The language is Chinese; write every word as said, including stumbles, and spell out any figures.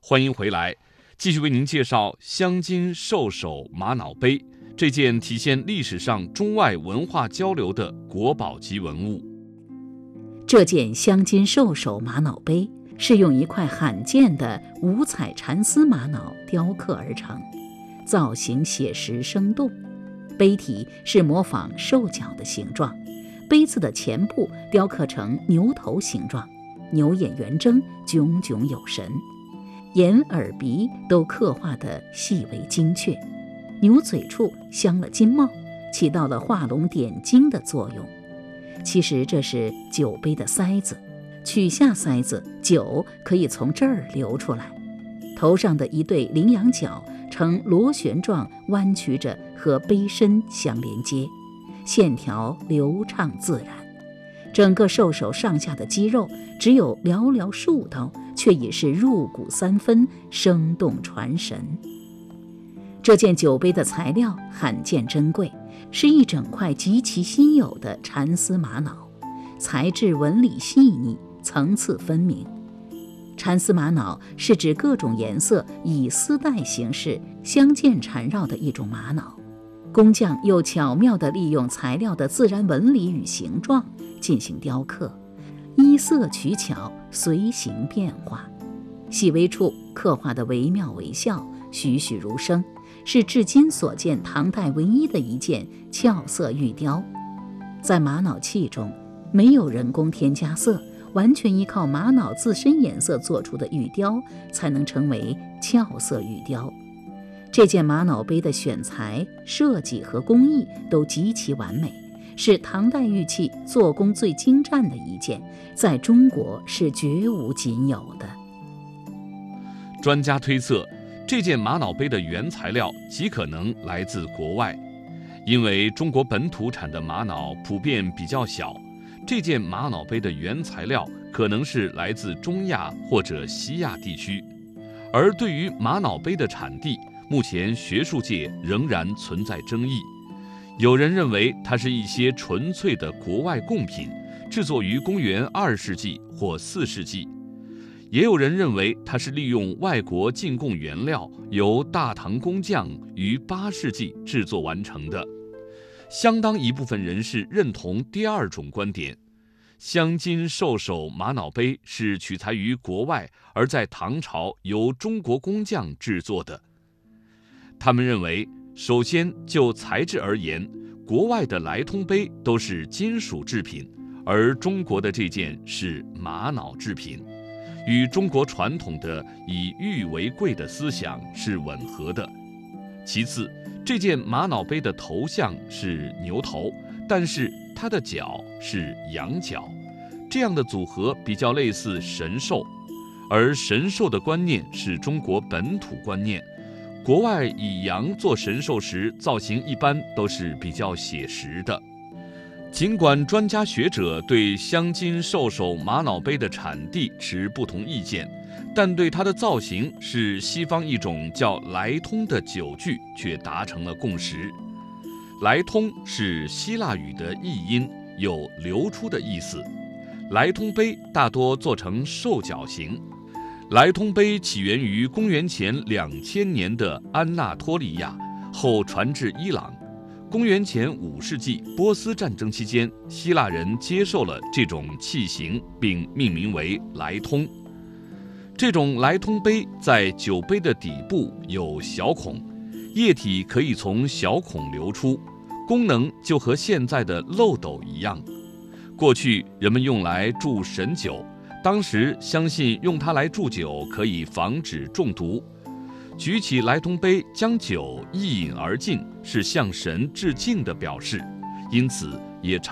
欢迎回来，继续为您介绍镶金兽首玛瑙杯，这件体现历史上中外文化交流的国宝级文物。 这件镶金兽首玛瑙杯是用一块罕见的五彩蚕丝玛瑙雕刻而成，造型写实生动。杯体是模仿兽脚的形状，杯子的前部雕刻成牛头形状，牛眼圆睁，炯炯有神，眼耳鼻都刻画得细微精确。牛嘴处镶了金帽，起到了画龙点睛的作用。其实这是酒杯的塞子，取下塞子，酒可以从这儿流出来。头上的一对羚羊角呈螺旋状弯曲着，和杯身相连接，线条流畅自然。整个兽首上下的肌肉只有寥寥数刀，却已是入骨三分，生动传神。这件酒杯的材料罕见珍贵，是一整块极其稀有的蚕丝玛瑙，材质纹理细腻，层次分明。蚕丝玛瑙是指各种颜色以丝带形式相间缠绕的一种玛瑙，工匠又巧妙地利用材料的自然纹理与形状进行雕刻，依色取巧，随形变化，细微处刻画得惟妙惟肖，栩栩如生，是至今所见唐代唯一的一件俏色玉雕。在玛瑙器中没有人工添加色，完全依靠玛瑙自身颜色做出的玉雕才能成为俏色玉雕。这件玛瑙杯的选材、设计和工艺都极其完美，是唐代玉器做工最精湛的一件，在中国是绝无仅有的。 专家推测，这件玛瑙杯的原材料极可能来自国外，因为中国本土产的玛瑙普遍比较小，这件玛瑙杯的原材料可能是来自中亚或者西亚地区。而对于玛瑙杯的产地，目前学术界仍然存在争议。有人认为它是一些纯粹的国外贡品，制作于公元二世纪或四世纪。也有人认为它是利用外国进贡原料，由大唐工匠于八世纪制作完成的。相当一部分人士认同第二种观点，镶金兽首玛瑙杯是取材于国外，而在唐朝由中国工匠制作的。他们认为，首先就材质而言，国外的来通杯都是金属制品，而中国的这件是玛瑙制品，与中国传统的以玉为贵的思想是吻合的。其次，这件玛瑙杯的头像是牛头，但是它的角是羊角，这样的组合比较类似神兽，而神兽的观念是中国本土观念。国外以羊做神兽时，造型一般都是比较写实的。尽管专家学者对镶金兽首玛瑙杯的产地持不同意见，但对它的造型是西方一种叫来通的酒具却达成了共识。来通是希腊语的译音，有流出的意思。来通杯大多做成兽脚形。来通杯起源于公元前两千年的安纳托利亚，后传至伊朗。公元前五世纪波斯战争期间，希腊人接受了这种器型，并命名为来通。这种来通杯在酒杯的底部有小孔，液体可以从小孔流出，功能就和现在的漏斗一样。过去人们用来注神酒，当时相信用它来注酒可以防止中毒。举起来通杯将酒一饮而尽，是向神致敬的表示，因此也常